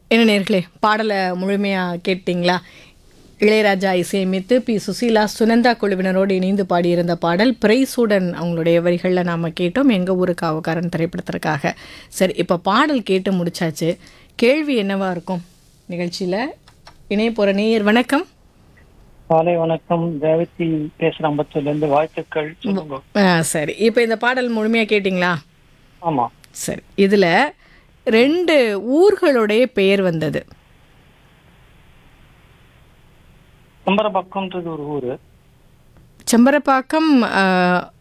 என்ன நேர்களே, பாடலை முழுமையாக கேட்டீங்களா? இளையராஜா இசையமைத்து பி சுசீலா சுனந்தா குழுவினரோடு இணைந்து பாடியிருந்த பாடல் பிரைசூடன் அவங்களுடைய வரிகளில் நாம் கேட்டோம். எங்கள் ஊரு காவக்காரன் திரைப்படத்திற்காக. சரி, இப்போ பாடல் கேட்டு முடிச்சாச்சு. கேள்வி என்னவா இருக்கும் நிகழ்ச்சியில்? இணைய போகிற நேயர் வணக்கம். காலை வணக்கம். தேவதி பேசுறேன் அம்பத்தூர்லேருந்து. வாழ்த்துக்கள். சொல்லுங்க. சரி, இப்போ இந்த பாடல் முழுமையாக கேட்டிங்களா? ஆமா. சரி, இதில் 2 ஊர்களுடைய பெயர் வந்தது. கும்பரபாக்கம்ன்றது ஒரு ஊரு. செம்பரப்பாக்கம்